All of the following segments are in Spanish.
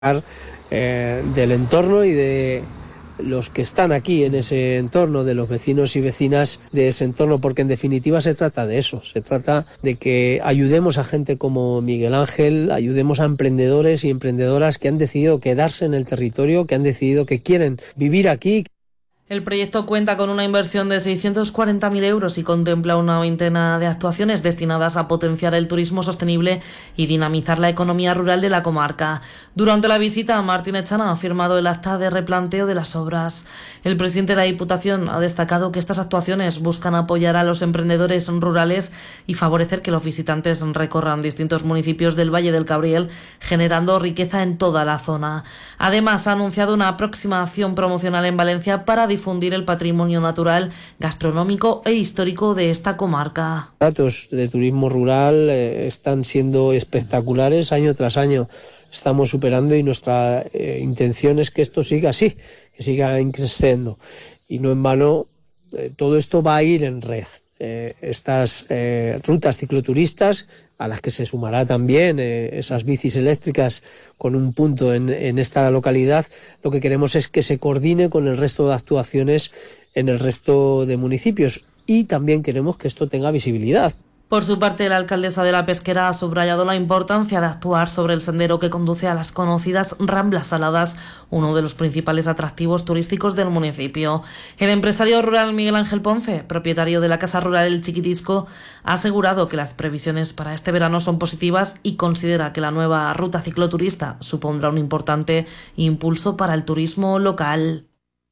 del entorno y de los que están aquí en ese entorno, de los vecinos y vecinas de ese entorno, porque en definitiva se trata de eso, se trata de que ayudemos a gente como Miguel Ángel, ayudemos a emprendedores y emprendedoras que han decidido quedarse en el territorio, que han decidido que quieren vivir aquí. El proyecto cuenta con una inversión de 640.000 euros y contempla una veintena de actuaciones destinadas a potenciar el turismo sostenible y dinamizar la economía rural de la comarca. Durante la visita, Martín Echana ha firmado el acta de replanteo de las obras. El presidente de la Diputación ha destacado que estas actuaciones buscan apoyar a los emprendedores rurales y favorecer que los visitantes recorran distintos municipios del Valle del Cabriel, generando riqueza en toda la zona. Además, ha anunciado una próxima acción promocional en Valencia para difundir el patrimonio natural, gastronómico e histórico de esta comarca. Datos de turismo rural están siendo espectaculares año tras año. Estamos superando y nuestra intención es que esto siga así, que siga creciendo. Y no en vano, todo esto va a ir en red. Estas rutas cicloturistas, a las que se sumará también esas bicis eléctricas con un punto en esta localidad, lo que queremos es que se coordine con el resto de actuaciones en el resto de municipios y también queremos que esto tenga visibilidad. Por su parte, la alcaldesa de La Pesquera ha subrayado la importancia de actuar sobre el sendero que conduce a las conocidas Ramblas Saladas, uno de los principales atractivos turísticos del municipio. El empresario rural Miguel Ángel Ponce, propietario de la Casa Rural El Chiquitisco, ha asegurado que las previsiones para este verano son positivas y considera que la nueva ruta cicloturista supondrá un importante impulso para el turismo local.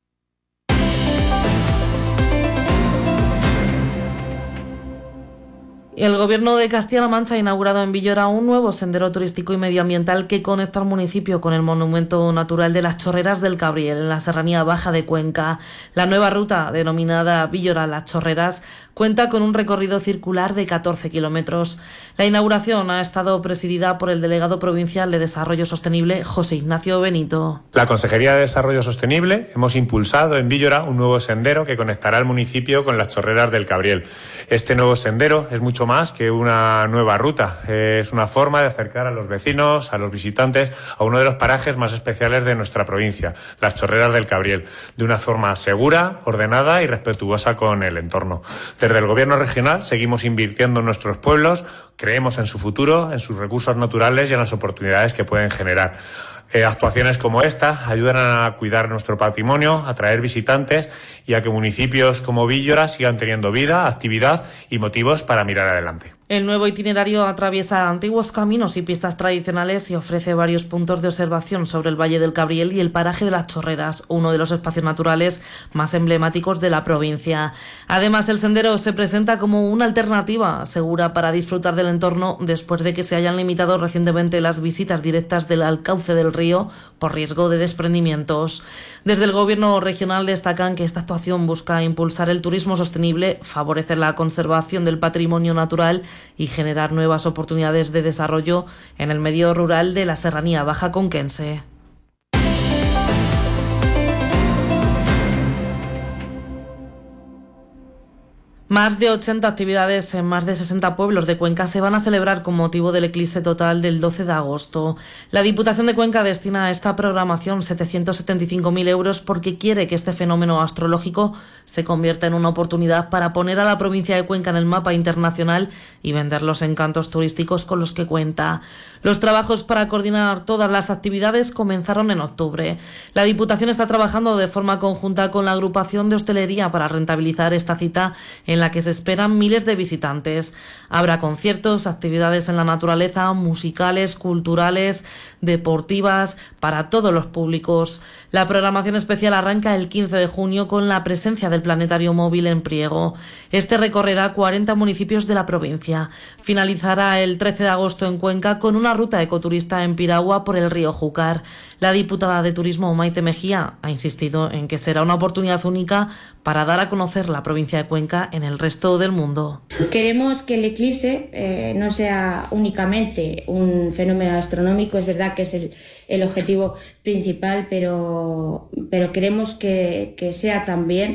El Gobierno de Castilla-La Mancha ha inaugurado en Villora un nuevo sendero turístico y medioambiental que conecta al municipio con el monumento natural de las Chorreras del Cabriel, en la Serranía Baja de Cuenca. La nueva ruta, denominada Villora Las Chorreras, cuenta con un recorrido circular de 14 kilómetros. La inauguración ha estado presidida por el delegado provincial de Desarrollo Sostenible, José Ignacio Benito. La Consejería de Desarrollo Sostenible hemos impulsado en Villora un nuevo sendero que conectará al municipio con las Chorreras del Cabriel. Este nuevo sendero es mucho más que una nueva ruta. Es una forma de acercar a los vecinos, a los visitantes, a uno de los parajes más especiales de nuestra provincia, las Chorreras del Cabriel, de una forma segura, ordenada y respetuosa con el entorno. Desde el Gobierno regional seguimos invirtiendo en nuestros pueblos, creemos en su futuro, en sus recursos naturales y en las oportunidades que pueden generar. Actuaciones como esta ayudan a cuidar nuestro patrimonio, a atraer visitantes y a que municipios como Villora sigan teniendo vida, actividad y motivos para mirar adelante. El nuevo itinerario atraviesa antiguos caminos y pistas tradicionales y ofrece varios puntos de observación sobre el Valle del Cabriel y el paraje de las Chorreras, uno de los espacios naturales más emblemáticos de la provincia. Además, el sendero se presenta como una alternativa segura para disfrutar del entorno después de que se hayan limitado recientemente las visitas directas del cauce del río por riesgo de desprendimientos. Desde el Gobierno regional destacan que esta actuación busca impulsar el turismo sostenible, favorecer la conservación del patrimonio natural y generar nuevas oportunidades de desarrollo en el medio rural de la Serranía Baja conquense. Más de 80 actividades en más de 60 pueblos de Cuenca se van a celebrar con motivo del eclipse total del 12 de agosto. La Diputación de Cuenca destina a esta programación 775.000 euros porque quiere que este fenómeno astrológico se convierta en una oportunidad para poner a la provincia de Cuenca en el mapa internacional y vender los encantos turísticos con los que cuenta. Los trabajos para coordinar todas las actividades comenzaron en octubre. La Diputación está trabajando de forma conjunta con la agrupación de hostelería para rentabilizar esta cita en la que se esperan miles de visitantes. Habrá conciertos, actividades en la naturaleza, musicales, culturales, deportivas, para todos los públicos. La programación especial arranca el 15 de junio con la presencia del planetario móvil en Priego. Este recorrerá 40 municipios de la provincia. Finalizará el 13 de agosto en Cuenca con una ruta ecoturista en Piragua por el río Júcar. La diputada de Turismo, Maite Mejía, ha insistido en que será una oportunidad única para dar a conocer la provincia de Cuenca en el resto del mundo. Queremos que el eclipse no sea únicamente un fenómeno astronómico, es verdad que es el objetivo principal, pero queremos que sea también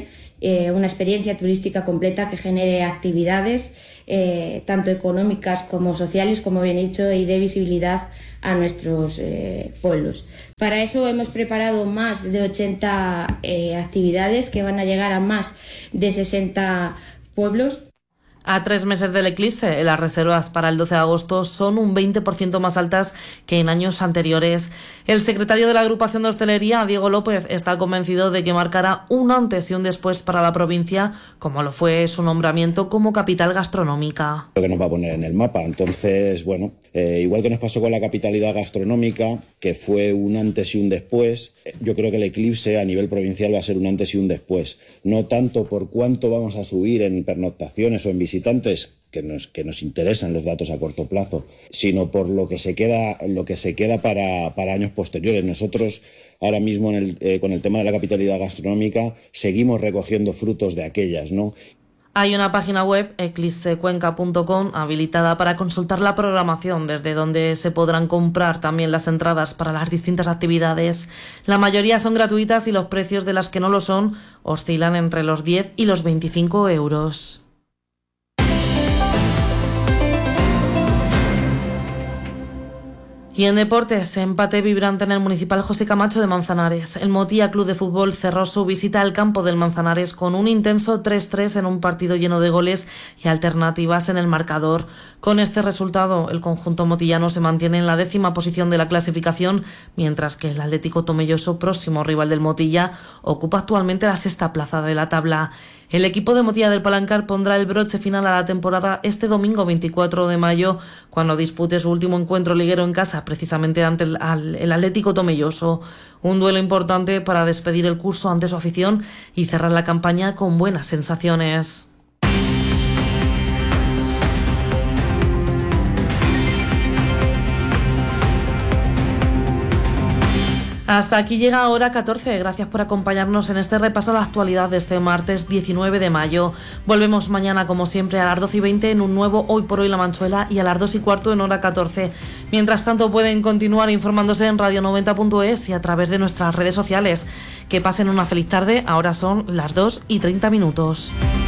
una experiencia turística completa que genere actividades tanto económicas como sociales, como bien dicho, y de visibilidad a nuestros pueblos. Para eso hemos preparado más de 80 actividades que van a llegar a más de 60 pueblos. A 3 meses del eclipse, las reservas para el 12 de agosto son un 20% más altas que en años anteriores. El secretario de la agrupación de hostelería, Diego López, está convencido de que marcará un antes y un después para la provincia, como lo fue su nombramiento como capital gastronómica. Lo que nos va a poner en el mapa. Entonces, bueno, igual que nos pasó con la capitalidad gastronómica, que fue un antes y un después, yo creo que el eclipse a nivel provincial va a ser un antes y un después. No tanto por cuánto vamos a subir en pernoctaciones o en visitantes, que nos interesan los datos a corto plazo, sino por lo que se queda para años posteriores. Nosotros ahora mismo con el tema de la capitalidad gastronómica seguimos recogiendo frutos de aquellas, ¿no? Hay una página web, eclipsecuenca.com, habilitada para consultar la programación, desde donde se podrán comprar también las entradas para las distintas actividades. La mayoría son gratuitas y los precios de las que no lo son oscilan entre los 10 y los 25 euros. Y en deportes, empate vibrante en el Municipal José Camacho de Manzanares. El Motilla Club de Fútbol cerró su visita al campo del Manzanares con un intenso 3-3 en un partido lleno de goles y alternativas en el marcador. Con este resultado, el conjunto motillano se mantiene en la 10ª posición de la clasificación, mientras que el Atlético Tomelloso, próximo rival del Motilla, ocupa actualmente la 6ª plaza de la tabla. El equipo de Motilla del Palancar pondrá el broche final a la temporada este domingo 24 de mayo, cuando dispute su último encuentro liguero en casa, precisamente ante el Atlético Tomelloso. Un duelo importante para despedir el curso ante su afición y cerrar la campaña con buenas sensaciones. Hasta aquí llega Hora 14. Gracias por acompañarnos en este repaso a la actualidad de este martes 19 de mayo. Volvemos mañana, como siempre, a las 12:20 en un nuevo Hoy por Hoy La Manchuela y a las 2:15 en Hora 14. Mientras tanto, pueden continuar informándose en radio90.es y a través de nuestras redes sociales. Que pasen una feliz tarde. Ahora son las 2:30.